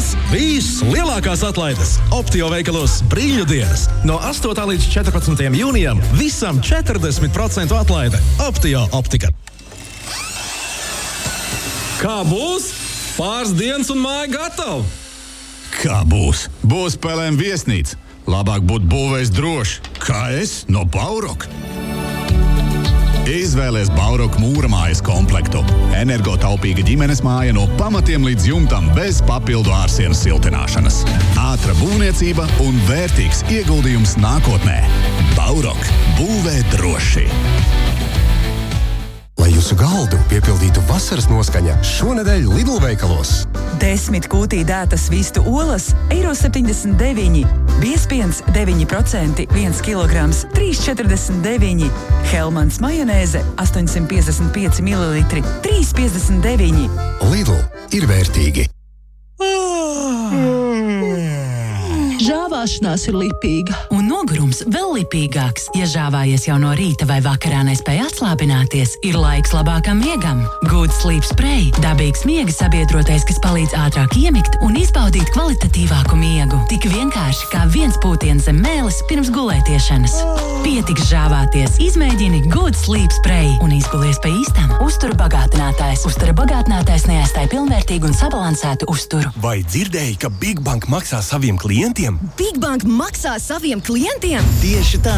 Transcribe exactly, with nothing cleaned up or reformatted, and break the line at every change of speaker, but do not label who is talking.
Liels, vislielākās atlaides Optio veikalos Brīļu dienas. No astotā līdz četrpadsmitajam jūnijam visam četrdesmit procentu atlaide. Optio optika.
Kā būs? Pāris dienas un māja gatava.
Kā būs? Būs P L M viesnīca. Labāk būt būvējis droši. Kā es no Bauroka. Izvēlies Bauroka mūra mājas komplektu. Energotaupīga ģimenes māja no pamatiem līdz jumtam bez papildu ārsienas siltināšanas. Ātra būvniecība un vērtīgs ieguldījums nākotnē. Bauroka. Būvē droši.
Lai jūsu galdu piepildītu vasaras noskaņa, šonedēļ Lidl veikalos.
Desmit kūtī dētas vistu olas, eiro septiņdesmit deviņi. Biespiens deviņi procenti, viens kilograms, trīs četrdesmit deviņi. Helmans majonēze, astoņsimt piecdesmit pieci mililitri, trīs piecdesmit deviņi.
Lidl ir vērtīgi.
Žāvāšanās ir lipīga.
Un nogurums vēl lipīgāks. Ja žāvājies jau no rīta vai vakarā nespēj atslābināties, ir laiks labākam miegam. Good Sleep Spray – dabīgs miega sabiedrotais, kas palīdz ātrāk iemigt un izbaudīt kvalitatīvāku miegu. Tik vienkārši kā viens pūtiens zem mēles pirms gulētiešanas. Pietiks žāvāties. Izmēģini Good Sleep Spray un izgulies pa īstam. Uzturu bagātinātājs. Uztura bagātinātājs neaizstāj pilnvērtīgu un sabalansētu uzturu.
Vai dzirdēji, ka Big Bank maksā saviem klientiem?
Big Bank maksā saviem klientiem?
Tieši tā.